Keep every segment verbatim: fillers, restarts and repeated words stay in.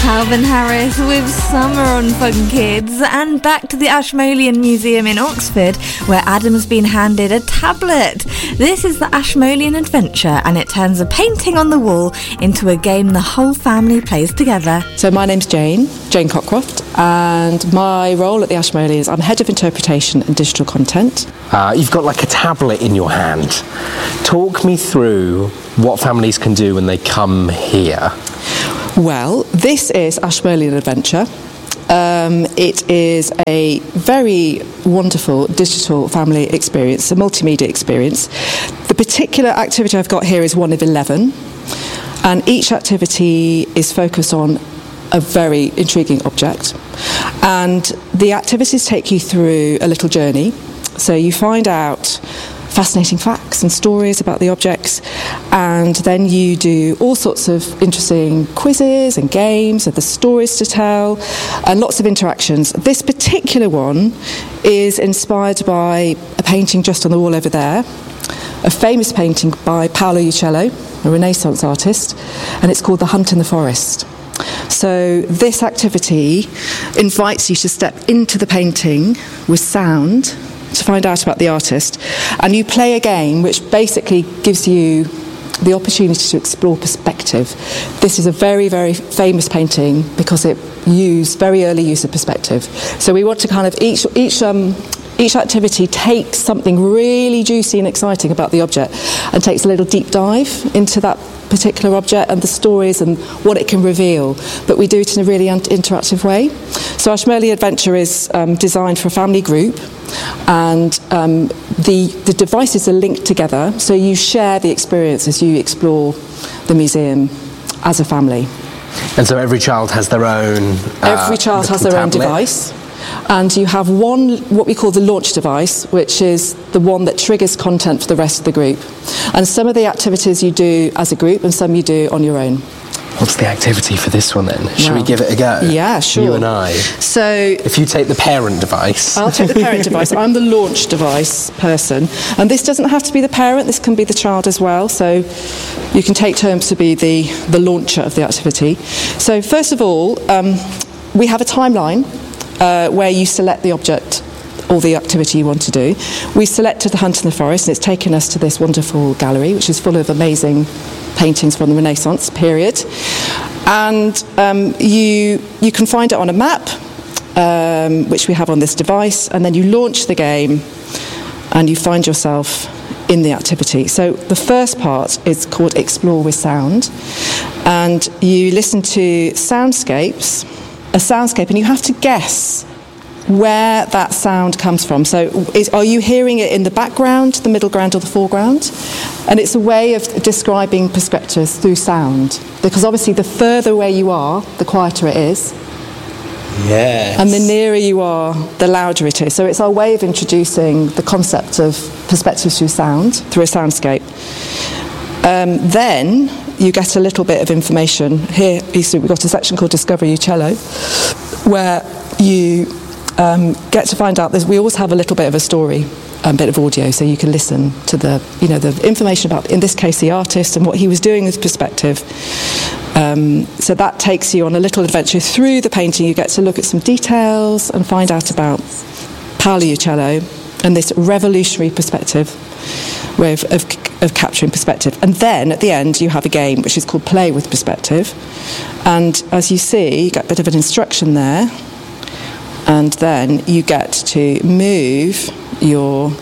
Calvin Harris with Summer on Fun Kids, and back to the Ashmolean Museum in Oxford, where Adam's been handed a tablet. This is the Ashmolean Adventure, and it turns a painting on the wall into a game the whole family plays together. So my name's Jane, Jane Cockcroft, and my role at the Ashmolean is I'm Head of Interpretation and Digital Content. Uh, you've got like a tablet in your hand. Talk me through what families can do when they come here. Well, this is Ashmolean Adventure. Um, it is a very wonderful digital family experience, a multimedia experience. The particular activity I've got here is one of eleven, and each activity is focused on a very intriguing object. And the activities take you through a little journey. So you find out fascinating facts and stories about the objects, and then you do all sorts of interesting quizzes and games and the stories to tell and lots of interactions. This particular one is inspired by a painting just on the wall over there, a famous painting by Paolo Uccello, a Renaissance artist, and it's called The Hunt in the Forest. So this activity invites you to step into the painting with sound to find out about the artist, and you play a game which basically gives you the opportunity to explore perspective. This is a very, very famous painting because it used very early use of perspective. So we want to kind of each each um, each activity takes something really juicy and exciting about the object and takes a little deep dive into that particular object and the stories and what it can reveal, but we do it in a really un- interactive way. So Ashmolean Adventure is um, designed for a family group, and um, the, the devices are linked together, so you share the experience as you explore the museum as a family. And so every child has their own uh, Every child has their tablet. own device. And you have one, what we call the launch device, which is the one that triggers content for the rest of the group. And some of the activities you do as a group and some you do on your own. What's the activity for this one then? Shall Well, we give it a go? Yeah, sure. You and I. So If you take the parent device. I'll take the parent device. I'm the launch device person. And this doesn't have to be the parent, this can be the child as well. So you can take turns to be the, the launcher of the activity. So first of all, um, we have a timeline uh, where you select the object or the activity you want to do. We selected The Hunt in the Forest, and it's taken us to this wonderful gallery, which is full of amazing paintings from the Renaissance period. And um, you you can find it on a map, um, which we have on this device, and then you launch the game and you find yourself in the activity. So the first part is called Explore with Sound, and you listen to soundscapes, a soundscape, and you have to guess where that sound comes from. So is, are you hearing it in the background, the middle ground, or the foreground? And it's a way of describing perspectives through sound, because obviously the further away you are, the quieter it is. Yes. And the nearer you are, the louder it is. So it's our way of introducing the concept of perspectives through sound, through a soundscape. Um, then you get a little bit of information. Here, you see we've got a section called Discover Uccello, where you um, get to find out, we always have a little bit of a story, a bit of audio, so you can listen to the, you know, the information about, in this case, the artist and what he was doing with perspective. Um, so that takes you on a little adventure through the painting. You get to look at some details and find out about Paolo Uccello and this revolutionary perspective way of, of, of capturing perspective. And then at the end you have a game which is called Play with Perspective. And as you see, you get a bit of an instruction there. And then you get to move your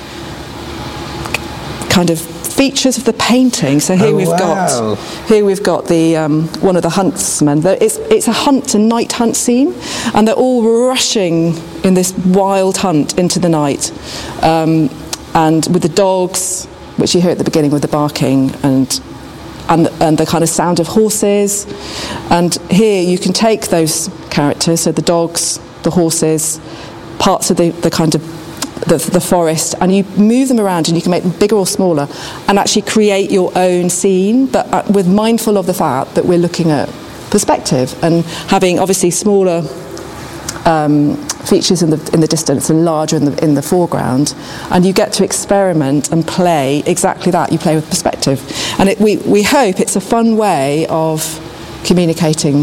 kind of features of the painting. So here Oh, we've wow. got here we've got the um, one of the huntsmen. It's it's a hunt, a night hunt scene, and they're all rushing in this wild hunt into the night, um, and with the dogs, which you hear at the beginning with the barking and. And, and the kind of sound of horses. And here you can take those characters, so the dogs, the horses, parts of the, the kind of the, the forest, and you move them around and you can make them bigger or smaller and actually create your own scene, but uh, with mindful of the fact that we're looking at perspective and having obviously smaller um, features in the in the distance and larger in the in the foreground, and you get to experiment and play exactly that. You play with perspective, and it, we we hope it's a fun way of communicating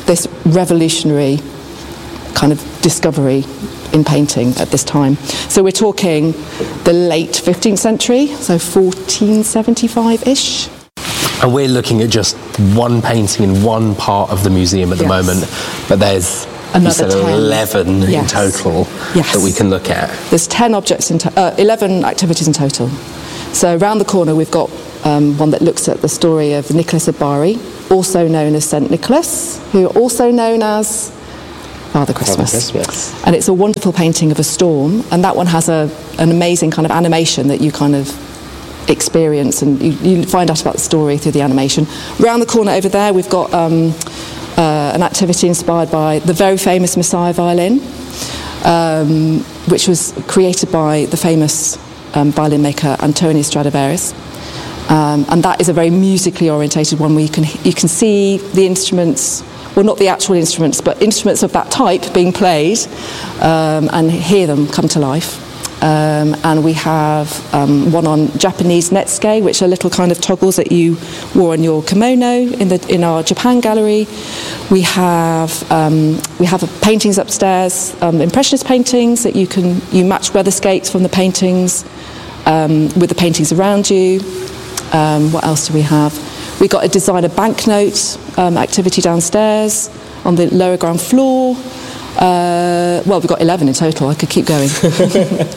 this revolutionary kind of discovery in painting at this time. So we're talking the late fifteenth century, so fourteen seventy-five-ish. And we're looking at just one painting in one part of the museum at the Yes. moment, but there's Another you said ten. eleven Yes. in total Yes. that we can look at. There's ten objects in to- uh, eleven activities in total. So around the corner we've got um, one that looks at the story of Nicholas of Bari, also known as Saint Nicholas, who are also known as Father Christmas. Father Christmas. And it's a wonderful painting of a storm, and that one has a an amazing kind of animation that you kind of experience, and you, you find out about the story through the animation. Round the corner over there we've got um, uh, an activity inspired by the very famous Messiah violin, um, which was created by the famous um, violin maker Antonio Stradivarius. Um, and that is a very musically orientated one where you can you can see the instruments, well, not the actual instruments, but instruments of that type being played, um, and hear them come to life. Um, and we have um, one on Japanese netsuke, which are little kind of toggles that you wore on your kimono in the in our Japan gallery. We have um, we have paintings upstairs, um, impressionist paintings that you can you match weatherscapes from the paintings um, with the paintings around you. Um, what else do we have? We got a designer banknote um, activity downstairs on the lower ground floor. Uh, well, we've got eleven in total. I could keep going.